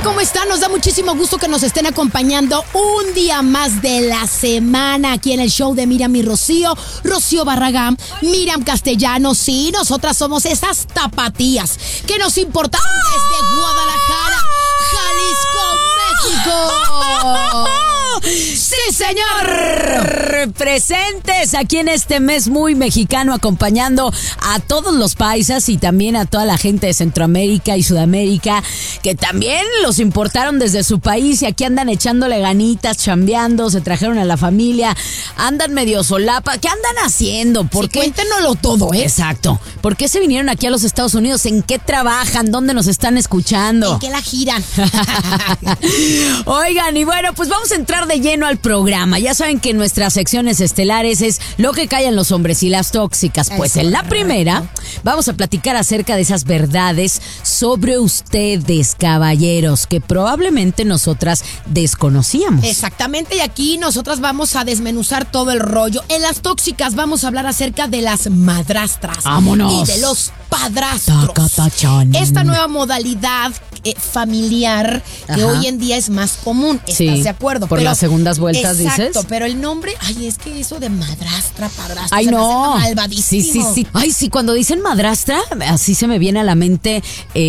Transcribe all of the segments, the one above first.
¿Cómo están? Nos da muchísimo gusto que nos estén acompañando un día más de la semana aquí en el show de Miriam y Rocío. Rocío Barragán, Miriam Castellanos. Sí, nosotras somos esas tapatías que nos importan desde Guadalajara, Jalisco, México. ¡Sí, señor! Presentes aquí en este mes muy mexicano, acompañando a todos los paisas y también a toda la gente de Centroamérica y Sudamérica, que también los importaron desde su país y aquí andan echándole ganitas, chambeando, se trajeron a la familia, andan medio solapa. ¿Qué andan haciendo? Sí, cuéntenoslo todo, ¿eh? Exacto. ¿Por qué se vinieron aquí a los Estados Unidos? ¿En qué trabajan? ¿Dónde nos están escuchando? ¿En qué la giran? Oigan, y bueno, pues vamos a entrar de lleno al programa. Ya saben que en nuestras secciones estelares es lo que callan los hombres y las tóxicas. Pues en la primera vamos a platicar acerca de esas verdades sobre ustedes, caballeros, que probablemente nosotras desconocíamos. Exactamente, y aquí nosotras vamos a desmenuzar todo el rollo. En las tóxicas vamos a hablar acerca de las madrastras. ¡Vámonos! Y de los padrastros. Tacatachán. Esta nueva modalidad familiar que hoy en día es más común. ¿Estás de acuerdo? Por las segundas vueltas, exacto, dices. Exacto, pero el nombre, ay, es que eso de madrastra, padrastro. Ay, no. Malvadísimo. Sí. Ay, sí, cuando dicen madrastra, así se me viene a la mente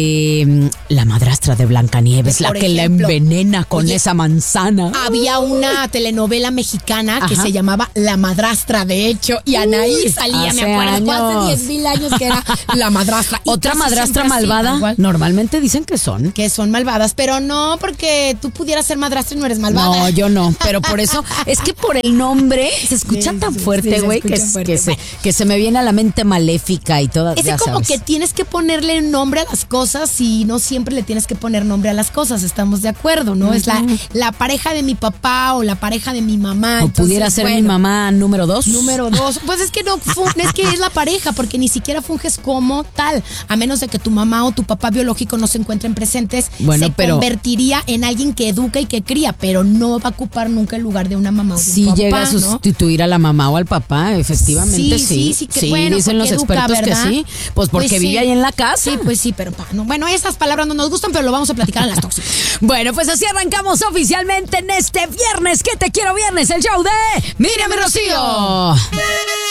la madrastra de Blancanieves, la que la envenena con esa manzana. Había una telenovela mexicana que se llamaba La Madrastra, de hecho, y Anaí salía, me acuerdo, hace 10,000 años que era la madrastra. Otra madrastra malvada, normalmente dicen que son malvadas, pero no porque tú pudieras ser madrastra y no eres malvada. No, yo no, pero por eso, es que por el nombre se escucha tan fuerte, güey, que se me viene a la mente maléfica y todas. Es como que tienes que ponerle nombre a las cosas y no siempre le tienes que poner nombre a las cosas, estamos de acuerdo, ¿no? Es la pareja de mi papá o la pareja de mi mamá. O entonces, pudiera ser mi mamá número 2. Número 2. Pues es que no, es que es la pareja, porque ni siquiera funges como tal, a menos de que tu mamá o tu papá biológico no se encuentren presentes. Bueno, pero convertiría en alguien que educa y que cría, pero no va a ocupar nunca el lugar de una mamá o de un papá. Sí llega a sustituir, ¿no?, a la mamá o al papá, efectivamente sí. Bueno, dicen los expertos, ¿verdad?, que sí. Pues porque pues vive ahí en la casa. Sí, pues sí, pero no. Bueno, esas palabras no nos gustan, pero lo vamos a platicar en las tóxicas. Bueno, pues así arrancamos oficialmente en este viernes, que te quiero viernes, el show de Miriam y Rocío.